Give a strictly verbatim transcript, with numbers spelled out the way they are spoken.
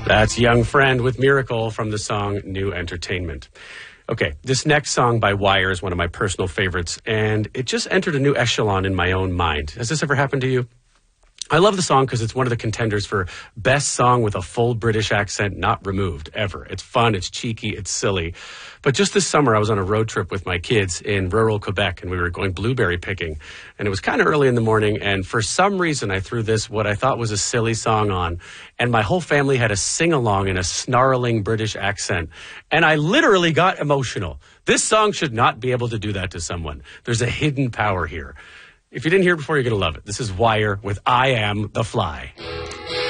That's Young Friend with Miracle from the song New Entertainment. Okay, this next song by Wire is one of my personal favorites, and it just entered a new echelon in my own mind. Has this ever happened to you? I love the song because it's one of the contenders for best song with a full British accent not removed, ever. It's fun, it's cheeky, it's silly. But just this summer, I was on a road trip with my kids in rural Quebec, and we were going blueberry picking. And it was kind of early in the morning, and for some reason, I threw this, what I thought was a silly song on, and my whole family had a sing-along in a snarling British accent. And I literally got emotional. This song should not be able to do that to someone. There's a hidden power here. If you didn't hear it before, you're going to love it. This is Wire with I Am the Fly.